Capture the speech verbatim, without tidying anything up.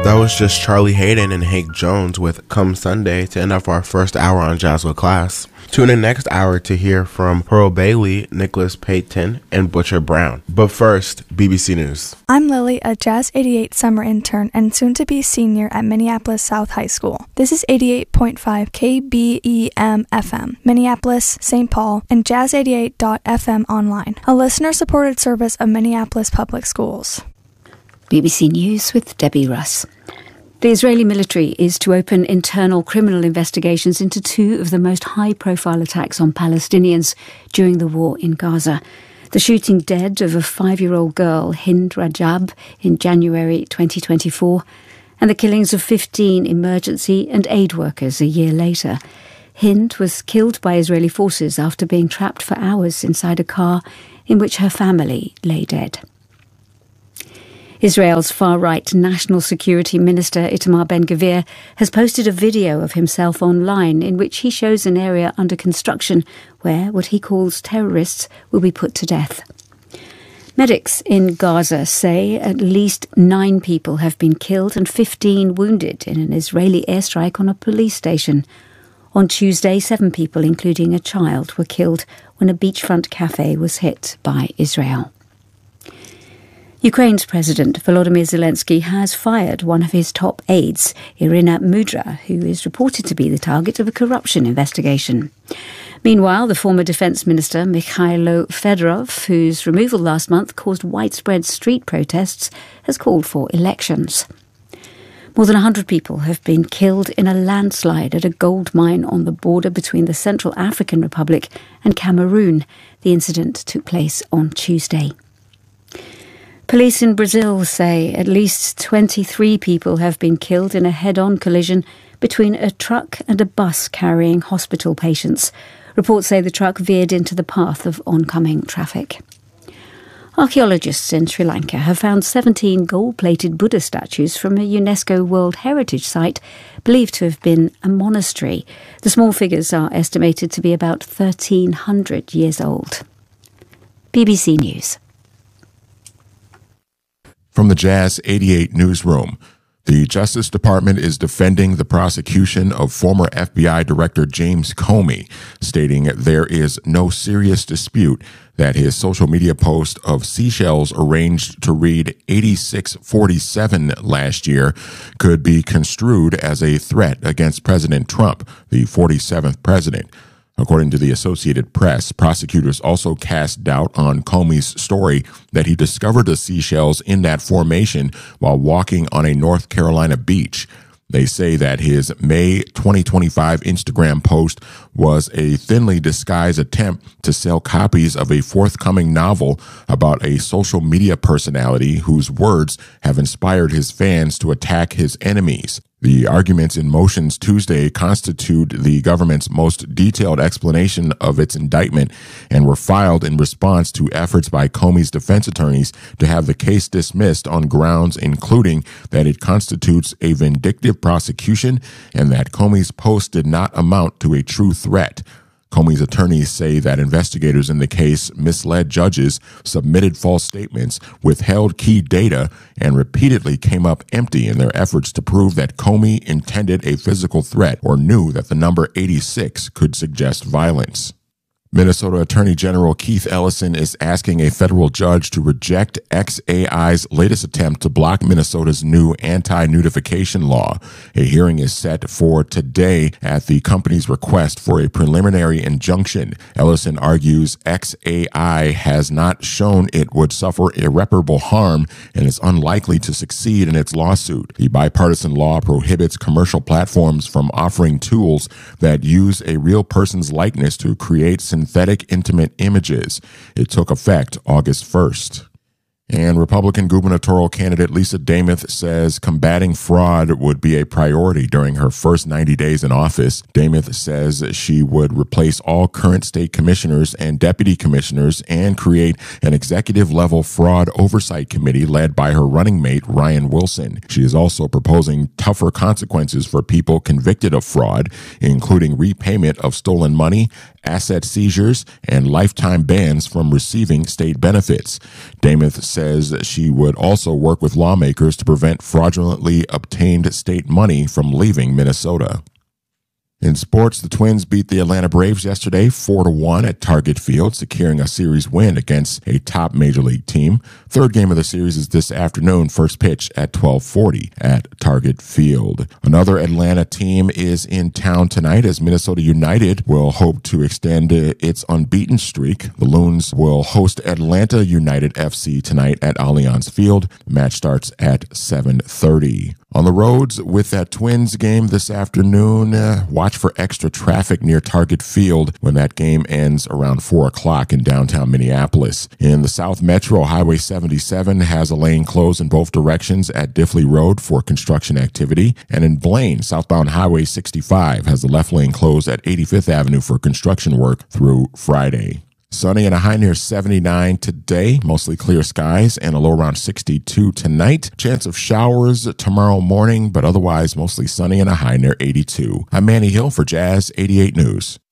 That was just Charlie Hayden and Hank Jones with Come Sunday to end off our first hour on Jazz with Class. Tune in next hour to hear from Pearl Bailey, Nicholas Payton, and Butcher Brown. But first, B B C News. I'm Lily, a Jazz eighty-eight summer intern and soon-to-be senior at Minneapolis South High School. This is eighty-eight point five K B E M F M, Minneapolis, Saint Paul, and jazz eighty-eight dot f m online, a listener-supported service of Minneapolis Public Schools. B B C News with Debbie Russ. The Israeli military is to open internal criminal investigations into two of the most high-profile attacks on Palestinians during the war in Gaza. The shooting dead of a five-year-old girl, Hind Rajab, in January twenty twenty-four, and the killings of fifteen emergency and aid workers a year later. Hind was killed by Israeli forces after being trapped for hours inside a car in which her family lay dead. Israel's far-right National Security Minister Itamar Ben-Gvir has posted a video of himself online in which he shows an area under construction where what he calls terrorists will be put to death. Medics in Gaza say at least nine people have been killed and fifteen wounded in an Israeli airstrike on a police station. On Tuesday, seven people, including a child, were killed when a beachfront cafe was hit by Israel. Ukraine's President Volodymyr Zelensky has fired one of his top aides, Irina Mudra, who is reported to be the target of a corruption investigation. Meanwhile, the former defence minister Mikhailo Fedorov, whose removal last month caused widespread street protests, has called for elections. More than one hundred people have been killed in a landslide at a gold mine on the border between the Central African Republic and Cameroon. The incident took place on Tuesday. Police in Brazil say at least twenty-three people have been killed in a head-on collision between a truck and a bus carrying hospital patients. Reports say the truck veered into the path of oncoming traffic. Archaeologists in Sri Lanka have found seventeen gold-plated Buddha statues from a UNESCO World Heritage Site believed to have been a monastery. The small figures are estimated to be about thirteen hundred years old. B B C News. From the Jazz eighty-eight newsroom, the Justice Department is defending the prosecution of former F B I Director James Comey, stating there is no serious dispute that his social media post of seashells arranged to read eighty-six forty-seven last year could be construed as a threat against President Trump, the forty-seventh president. According to the Associated Press, prosecutors also cast doubt on Comey's story that he discovered the seashells in that formation while walking on a North Carolina beach. They say that his May twenty twenty-five Instagram post was a thinly disguised attempt to sell copies of a forthcoming novel about a social media personality whose words have inspired his fans to attack his enemies. The arguments in motions Tuesday constitute the government's most detailed explanation of its indictment and were filed in response to efforts by Comey's defense attorneys to have the case dismissed on grounds including that it constitutes a vindictive prosecution and that Comey's post did not amount to a true threat. Comey's attorneys say that investigators in the case misled judges, submitted false statements, withheld key data, and repeatedly came up empty in their efforts to prove that Comey intended a physical threat or knew that the number eighty-six could suggest violence. Minnesota Attorney General Keith Ellison is asking a federal judge to reject X A I's latest attempt to block Minnesota's new anti-nudification law. A hearing is set for today at the company's request for a preliminary injunction. Ellison argues X A I has not shown it would suffer irreparable harm and is unlikely to succeed in its lawsuit. The bipartisan law prohibits commercial platforms from offering tools that use a real person's likeness to create synthetic Synthetic intimate images. It took effect August first. And Republican gubernatorial candidate Lisa Demuth says combating fraud would be a priority during her first ninety days in office. Demuth says she would replace all current state commissioners and deputy commissioners and create an executive-level fraud oversight committee led by her running mate, Ryan Wilson. She is also proposing tougher consequences for people convicted of fraud, including repayment of stolen money, asset seizures, and lifetime bans from receiving state benefits. Demuth says she would also work with lawmakers to prevent fraudulently obtained state money from leaving Minnesota. In sports, the Twins beat the Atlanta Braves yesterday four to one at Target Field, securing a series win against a top Major League team. Third game of the series is this afternoon, first pitch at twelve forty at Target Field. Another Atlanta team is in town tonight as Minnesota United will hope to extend its unbeaten streak. The Loons will host Atlanta United F C tonight at Allianz Field. The match starts at seven thirty. On the roads with that Twins game this afternoon, uh, watch for extra traffic near Target Field when that game ends around four o'clock in downtown Minneapolis. In the South Metro, Highway seventy-seven has a lane closed in both directions at Diffley Road for construction activity. And in Blaine, southbound Highway sixty-five has the left lane closed at eighty-fifth Avenue for construction work through Friday. Sunny and a high near seventy-nine today, mostly clear skies, and a low around sixty-two tonight. Chance of showers tomorrow morning, but otherwise mostly sunny and a high near eighty-two. I'm Manny Hill for Jazz eighty-eight News.